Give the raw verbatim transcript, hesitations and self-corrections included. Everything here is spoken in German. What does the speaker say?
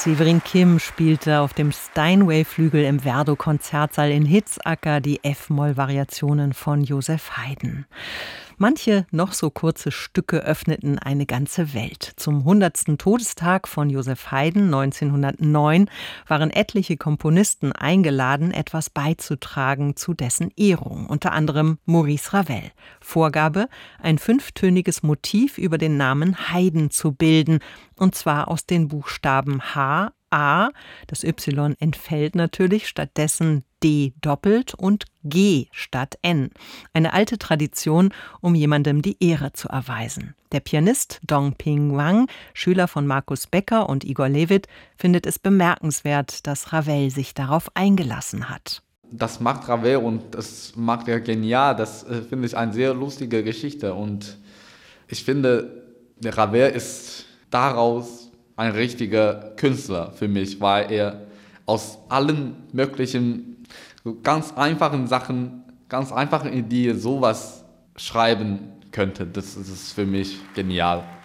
Severin Kim spielte auf dem Steinway-Flügel im Werdow-Konzertsaal in Hitzacker die F-Moll-Variationen von Joseph Haydn. Manche noch so kurze Stücke öffneten eine ganze Welt. Zum hundertsten Todestag von Joseph Haydn neunzehnhundertneun waren etliche Komponisten eingeladen, etwas beizutragen zu dessen Ehrung, unter anderem Maurice Ravel. Vorgabe, ein fünftöniges Motiv über den Namen Haydn zu bilden, und zwar aus den Buchstaben H, A, das Y entfällt natürlich, stattdessen D doppelt und G statt N. Eine alte Tradition, um jemandem die Ehre zu erweisen. Der Pianist Dong Ping Wang, Schüler von Markus Becker und Igor Levit, findet es bemerkenswert, dass Ravel sich darauf eingelassen hat. Das macht Ravel und das macht er genial. Das äh, finde ich eine sehr lustige Geschichte. Und ich finde, der Ravel ist daraus ein richtiger Künstler für mich, weil er aus allen möglichen, so ganz einfachen Sachen, ganz einfachen Ideen sowas schreiben könnte. Das ist für mich genial.